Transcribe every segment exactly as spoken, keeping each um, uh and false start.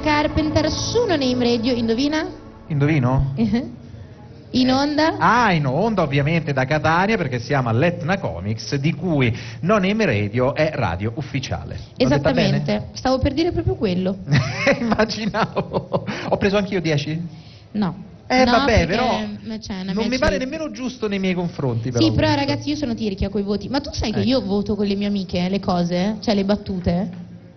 Carpenter su Non Name Radio, indovina? Indovino? In onda? Ah, in onda ovviamente da Catania, perché siamo all'Etna Comics, di cui Non Name Radio è radio ufficiale. L'ho detta bene? Esattamente, stavo per dire proprio quello. Immaginavo. Ho preso anch'io dieci? No. Eh no, vabbè, perché, però cioè, una non mia mi pare ci- nemmeno giusto nei miei confronti. Però, Sì, però questo. ragazzi, io sono tirchia coi voti. Ma tu sai che Ecco. io voto con le mie amiche le cose? Cioè le battute?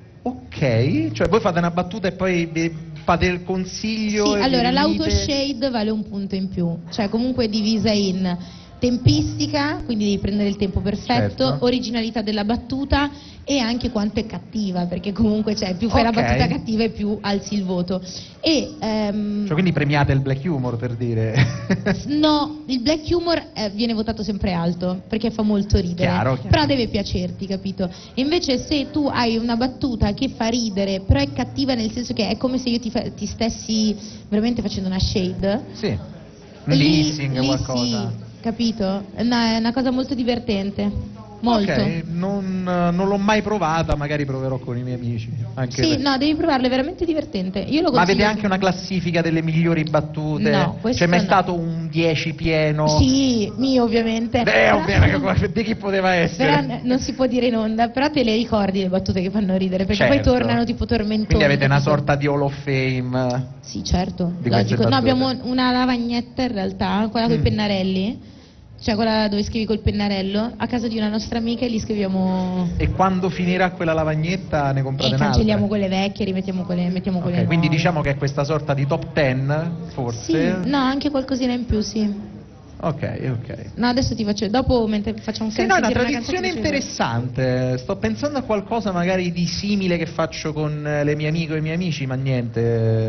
Ok, cioè voi fate una battuta e poi vi fate il consiglio. Sì, e vi allora riunite- l'autoshade vale un punto in più. Cioè comunque è divisa in tempistica, quindi devi prendere il tempo perfetto, Certo. originalità della battuta e anche quanto è cattiva, perché comunque cioè, più fai Ok. la battuta cattiva e più alzi il voto. E ehm, Cioè, quindi premiate il black humor, per dire. no, il black humor eh, viene votato sempre alto perché fa molto ridere, Chiaro, chiaro. però deve piacerti, capito? Invece se tu hai una battuta che fa ridere però è cattiva nel senso che è come se io ti, fa- ti stessi veramente facendo una shade, Sì. Un lì, leasing, lì qualcosa. sì, capito? È una, è una cosa molto divertente, molto. Ok, non, non l'ho mai provata, magari proverò con i miei amici. Anche Sì, per- no, devi provarlo, è veramente divertente. Io lo Ma avete consiglio anche una classifica delle migliori battute? No, questo C'è mai no. stato un dieci pieno? Sì, mio ovviamente. Eh, Però- ovviamente, di chi poteva essere? Però n- non si può dire in onda, però te le ricordi le battute che fanno ridere, perché poi Certo. tornano tipo tormentoni. Quindi avete una capito? sorta di Hall of Fame. Sì, certo, di queste logico. No, battute. abbiamo una lavagnetta in realtà, quella con i Mm. pennarelli, cioè quella dove scrivi col pennarello, a casa di una nostra amica e gli scriviamo E quando finirà quella lavagnetta ne e comprate cancelliamo un'altra? quelle vecchie, rimettiamo quelle, mettiamo Ok, quelle quindi nuove. diciamo che è questa sorta di top dieci, forse? Sì, no, anche qualcosina in più, sì. Ok, ok. No, adesso ti faccio, dopo mentre facciamo Sì, no, è una sentire tradizione canzone che ci piace. interessante. Sto pensando a qualcosa magari di simile che faccio con eh, le mie amiche e i miei amici, ma niente.